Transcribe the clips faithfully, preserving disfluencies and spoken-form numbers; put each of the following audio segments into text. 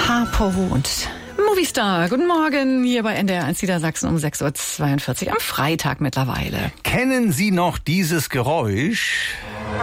Harpo und Movistar. Guten Morgen hier bei N D R eins Niedersachsen um sechs Uhr zweiundvierzig am Freitag mittlerweile. Kennen Sie noch dieses Geräusch? Oh,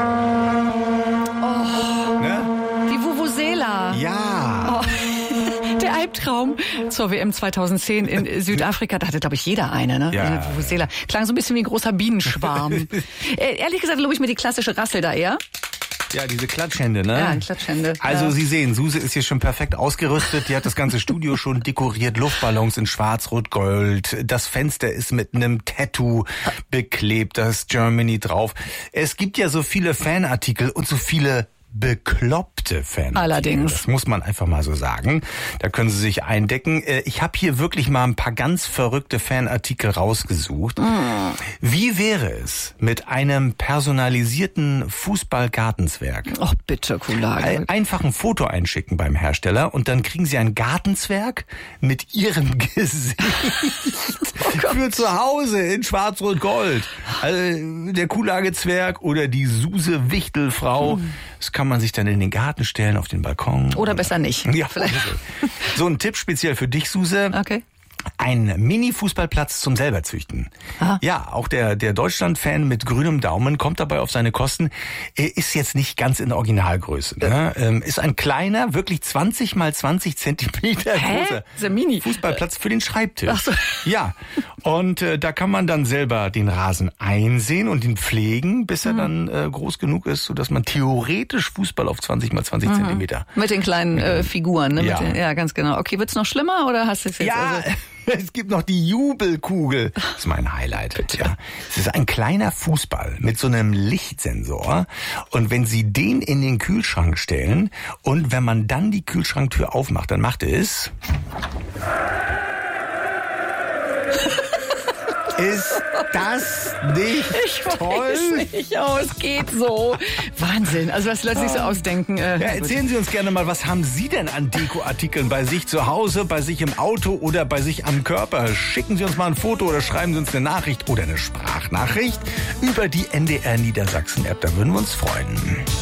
Ne? die Vuvuzela. Ja. Oh. Der Albtraum zur W M zweitausendzehn in Südafrika. Da hatte, glaube ich, jeder eine, ne? Ja. Eine Vuvuzela. Klang so ein bisschen wie ein großer Bienenschwarm. äh, ehrlich gesagt, glaube ich mir die klassische Rassel da eher. Ja, diese Klatschhände, ne? Ja, Klatschhände. Also ja. Sie sehen, Suse ist hier schon perfekt ausgerüstet. Die hat das ganze Studio schon dekoriert. Luftballons in Schwarz-Rot-Gold. Das Fenster ist mit einem Tattoo beklebt. Da ist Germany drauf. Es gibt ja so viele Fanartikel und so viele bekloppte Fanartikel. Allerdings. Das muss man einfach mal so sagen. Da können Sie sich eindecken. Ich habe hier wirklich mal ein paar ganz verrückte Fanartikel rausgesucht. Mm. Wie wäre es mit einem personalisierten Fußball-Gartenzwerg? Ach bitte, Kulage. Einfach ein Foto einschicken beim Hersteller und dann kriegen Sie einen Gartenzwerg mit Ihrem Gesicht Oh für zu Hause in Schwarz-Rot-Gold. Also der Kulage-Zwerg oder die Suse-Wichtelfrau. Mm. Das kann man sich dann in den Garten stellen, auf den Balkon. Oder besser nicht. Ja, vielleicht. So ein Tipp speziell für dich, Suse. Okay. Ein Mini-Fußballplatz zum selberzüchten. Aha. Ja, auch der der Deutschland-Fan mit grünem Daumen kommt dabei auf seine Kosten. Er ist jetzt nicht ganz in der Originalgröße. Ne? Ähm, ist ein kleiner, wirklich zwanzig mal zwanzig Zentimeter Hä? großer Ist ja mini. Fußballplatz für den Schreibtisch. Ach so. Ja, und äh, da kann man dann selber den Rasen einsehen und ihn pflegen, bis er mhm. dann äh, groß genug ist, sodass man theoretisch Fußball auf zwanzig mal zwanzig mhm. Zentimeter. Mit den kleinen äh, Figuren, ne? Ja. Mit den, ja, ganz genau. Okay, wird's noch schlimmer oder hast du es jetzt? Ja, Also es gibt noch die Jubelkugel. Das ist mein Highlight. Ja. Es ist ein kleiner Fußball mit so einem Lichtsensor. Und wenn Sie den in den Kühlschrank stellen und wenn man dann die Kühlschranktür aufmacht, dann macht es... Ist das nicht ich toll? weiß nicht, oh, es geht so. Wahnsinn. Also was lässt sich so ausdenken? Äh, Ja, erzählen Sie uns gerne mal, was haben Sie denn an Dekoartikeln bei sich zu Hause, bei sich im Auto oder bei sich am Körper? Schicken Sie uns mal ein Foto oder schreiben Sie uns eine Nachricht oder eine Sprachnachricht über die N D R Niedersachsen App. Da würden wir uns freuen.